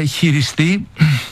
χειριστεί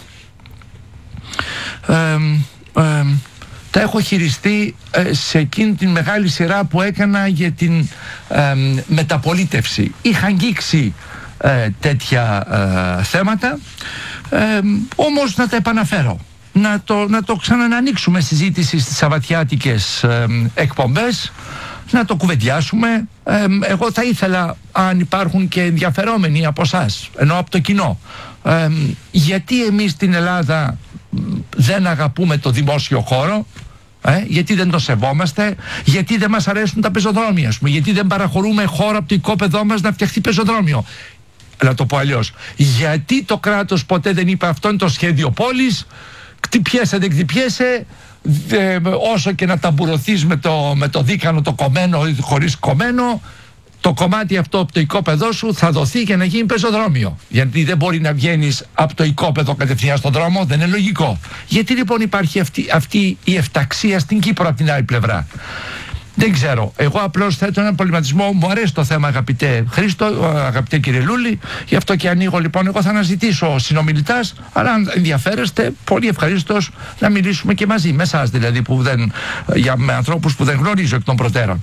τα έχω χειριστεί σε εκείνη την μεγάλη σειρά που έκανα για την μεταπολίτευση. Είχα αγγίξει τέτοια θέματα, όμως να τα επαναφέρω, να το ξαναανοίξουμε συζήτηση στις σαββατιάτικες εκπομπές, να το κουβεντιάσουμε. Εγώ θα ήθελα, αν υπάρχουν και ενδιαφερόμενοι από εσάς, ενώ από το κοινό, γιατί εμείς στην Ελλάδα δεν αγαπούμε το δημόσιο χώρο, γιατί δεν το σεβόμαστε, γιατί δεν μας αρέσουν τα πεζοδρόμια, γιατί δεν παραχωρούμε χώρο από το οικόπεδό μας να φτιαχτεί πεζοδρόμιο. Να το πω αλλιώς, γιατί το κράτος ποτέ δεν είπε αυτό είναι το σχέδιο πόλης, κτυπιέσαι δεν κτυπιέσαι, όσο και να ταμπουρωθείς με το δίκανο το κομμένο ή χωρίς κομμένο, το κομμάτι αυτό από το οικόπεδό σου θα δοθεί για να γίνει πεζοδρόμιο. Γιατί δεν μπορεί να βγαίνεις από το οικόπεδο κατευθείαν στον δρόμο, δεν είναι λογικό. Γιατί λοιπόν υπάρχει αυτή η εφταξία στην Κύπρο από την άλλη πλευρά? Δεν ξέρω. Εγώ απλώς θέτω έναν προβληματισμό. Μου αρέσει το θέμα, αγαπητέ Χρήστο, αγαπητέ κύριε Λούλη. Γι' αυτό και ανοίγω λοιπόν. Εγώ θα αναζητήσω συνομιλητάς, αλλά αν ενδιαφέρεστε, πολύ ευχαρίστως να μιλήσουμε και μαζί. Με εσάς δηλαδή, με ανθρώπους που δεν γνωρίζω εκ των προτέρων.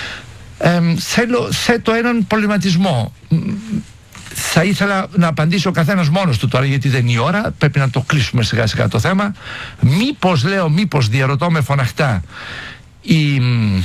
Θέτω έναν προβληματισμό. Θα ήθελα να απαντήσει ο καθένας μόνος του τώρα, γιατί δεν είναι η ώρα, πρέπει να το κλείσουμε σιγά σιγά το θέμα. Μήπως διαρωτώ με φωναχτά, η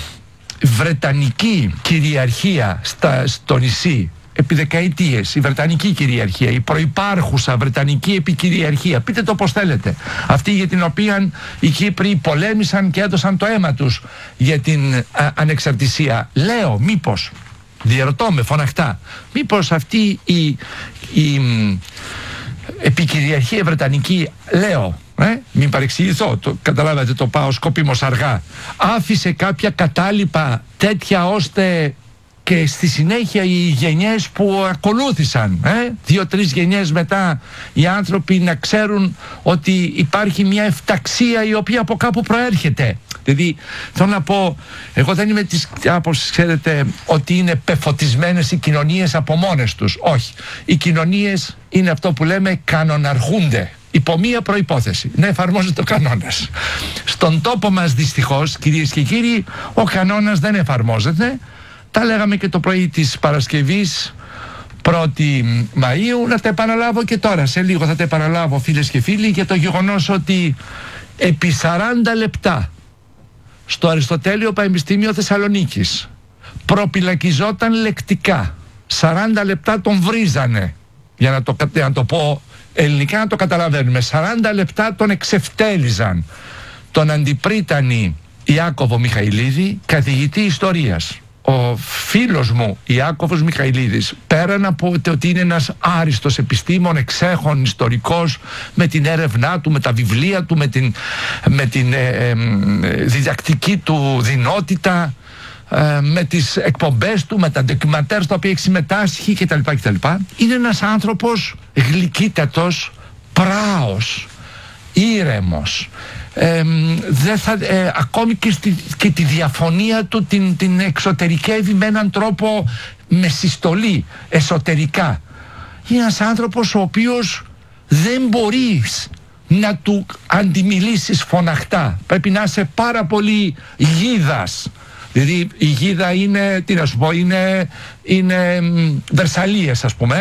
βρετανική κυριαρχία στο νησί επί δεκαετίες, η βρετανική κυριαρχία, η προϋπάρχουσα βρετανική επικυριαρχία, πείτε το πως θέλετε, αυτή για την οποία οι Κύπροι πολέμησαν και έδωσαν το αίμα τους για την ανεξαρτησία, λέω μήπως, διαρωτώ με φωναχτά, μήπως αυτή η επικυριαρχία βρετανική, λέω, μην παρεξηγηθώ, καταλάβατε, το πάω σκοπίμως αργά, άφησε κάποια κατάλοιπα τέτοια ώστε και στη συνέχεια οι γενιές που ακολούθησαν, 2-3 γενιές μετά, οι άνθρωποι να ξέρουν ότι υπάρχει μια εφταξία η οποία από κάπου προέρχεται. Δηλαδή θέλω να πω, εγώ δεν είμαι της άποψης, ξέρετε, ότι είναι πεφωτισμένες οι κοινωνίες από μόνες τους. Όχι. Οι κοινωνίες είναι αυτό που λέμε κανοναρχούνται. Υπό μία προϋπόθεση, να εφαρμόζεται ο κανόνας. Στον τόπο μας δυστυχώς, κυρίες και κύριοι, ο κανόνας δεν εφαρμόζεται. Τα λέγαμε και το πρωί της Παρασκευής 1η Μαΐου, να τα επαναλάβω και τώρα. Σε λίγο θα τα επαναλάβω, φίλες και φίλοι, για το γεγονός ότι επί 40 λεπτά στο Αριστοτέλειο Πανεπιστήμιο Θεσσαλονίκης προπυλακιζόταν λεκτικά. 40 λεπτά τον βρίζανε, για να το πω ελληνικά να το καταλαβαίνουμε. 40 λεπτά τον εξευτέλιζαν τον αντιπρίτανη Ιάκωβο Μιχαηλίδη, καθηγητή ιστορίας. Ο φίλος μου Ιάκωβος Μιχαηλίδης, πέραν από ότι είναι ένας άριστος επιστήμον, εξέχων ιστορικός, με την έρευνά του, με τα βιβλία του, με την διδακτική του δυνότητα, με τις εκπομπές του, με τα ντοκιμαντέρ στα οποία έχει συμμετάσχει κτλ. Είναι ένας άνθρωπος γλυκύτατος, πράος, ήρεμος. Ακόμη και τη διαφωνία του την εξωτερικεύει με έναν τρόπο με συστολή εσωτερικά. Είναι ένας άνθρωπος ο οποίος δεν μπορείς να του αντιμιλήσεις φωναχτά. Πρέπει να είσαι πάρα πολύ γίδας. Δηλαδή η γίδα είναι, τι να σου πω, είναι Βερσαλίες, ας πούμε,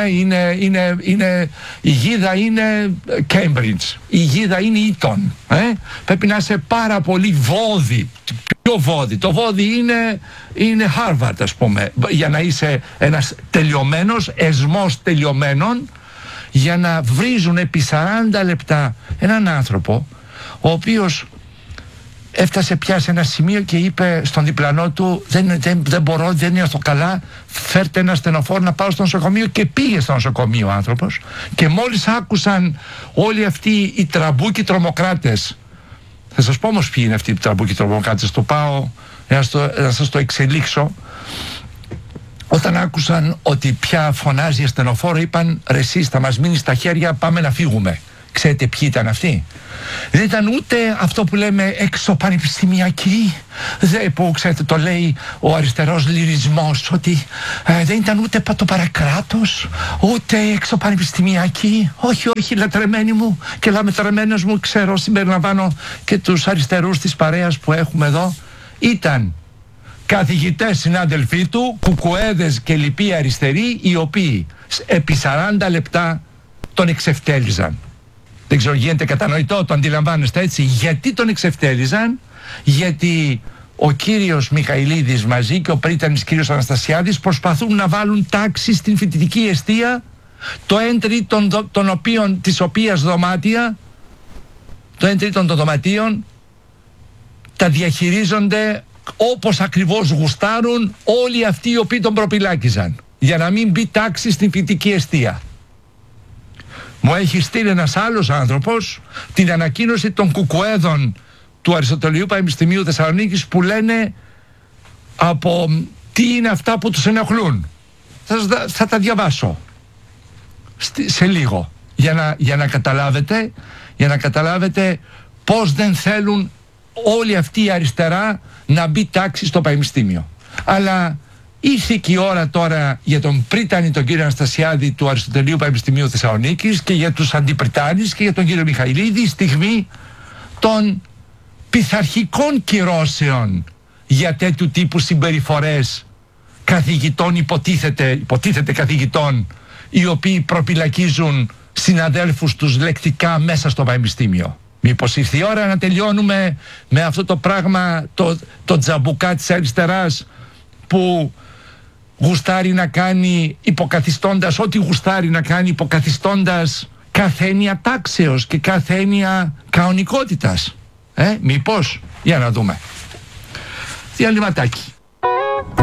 η γίδα είναι Cambridge, η γίδα είναι Eton. Πρέπει να είσαι πάρα πολύ βόδι. Ποιο βόδι? Το βόδι είναι Harvard, ας πούμε, για να είσαι ένας τελειωμένος, εσμός τελειωμένων, για να βρίζουν επί 40 λεπτά έναν άνθρωπο ο οποίος έφτασε πια σε ένα σημείο και είπε στον διπλανό του, δεν μπορώ, δεν νιώθω καλά, φέρτε ένα στενοφόρο να πάω στο νοσοκομείο. Και πήγε στο νοσοκομείο ο άνθρωπος, και μόλις άκουσαν όλοι αυτοί οι τραμπούκοι τρομοκράτες, θα σας πω όμως ποιοι είναι αυτοί οι τραμπούκοι τρομοκράτες, το πάω να σας το εξελίξω. Όταν άκουσαν ότι πια φωνάζει ασθενοφόρο, είπαν, ρε εσείς θα μας μείνει στα χέρια, πάμε να φύγουμε. Ξέρετε ποιοι ήταν αυτοί? Δεν ήταν ούτε αυτό που λέμε εξωπανεπιστημιακοί, που ξέρετε το λέει ο αριστερός λυρισμός, ότι δεν ήταν ούτε πατοπαρακράτος, ούτε εξωπανεπιστημιακοί. Όχι, όχι, λατρεμένοι μου και λαμετρεμένος μου, ξέρω, συμπεριλαμβάνω και τους αριστερούς της παρέας που έχουμε εδώ. Ήταν καθηγητές συνάδελφοί του, κουκουέδες και λοιποί αριστεροί, οι οποίοι επί 40 λεπτά τον εξευτέλιζαν. Δεν ξέρω, γίνεται κατανοητό, το αντιλαμβάνεστε έτσι? Γιατί τον εξευτέλιζαν? Γιατί ο κύριος Μιχαηλίδης μαζί και ο πρίτανης κύριος Αναστασιάδης προσπαθούν να βάλουν τάξη στην φοιτητική εστία, το έντρι της οποίας δωμάτια, το έντρι των δωματίων τα διαχειρίζονται όπως ακριβώς γουστάρουν όλοι αυτοί οι οποίοι τον προπυλάκιζαν, για να μην μπει τάξη στην φοιτητική εστία. Μου έχει στείλει ένας άλλος άνθρωπος την ανακοίνωση των κουκουέδων του Αριστοτελείου Πανεπιστημίου Θεσσαλονίκης που λένε από τι είναι αυτά που τους ενοχλούν. Θα τα διαβάσω σε λίγο για να καταλάβετε πώς δεν θέλουν όλη αυτή η αριστερά να μπει τάξη στο πανεπιστήμιο. Αλλά ήρθε και η ώρα τώρα για τον πρίτανη τον κύριο Αναστασιάδη του Αριστοτελείου Πανεπιστημίου Θεσσαλονίκης και για τους αντιπριτάνης και για τον κύριο Μιχαηλίδη η στιγμή των πειθαρχικών κυρώσεων για τέτοιου τύπου συμπεριφορές καθηγητών, υποτίθεται καθηγητών, οι οποίοι προπυλακίζουν συναδέλφους τους λεκτικά μέσα στο πανεπιστήμιο. Μήπως ήρθε η ώρα να τελειώνουμε με αυτό το πράγμα, το τζαμπουκά της αριστεράς που γουστάρει να κάνει υποκαθιστώντας ό,τι γουστάρει να κάνει, υποκαθιστώντας κάθε έννοια τάξεως και κάθε έννοια κανονικότητας? Μήπως? Για να δούμε. Διαλυματάκι.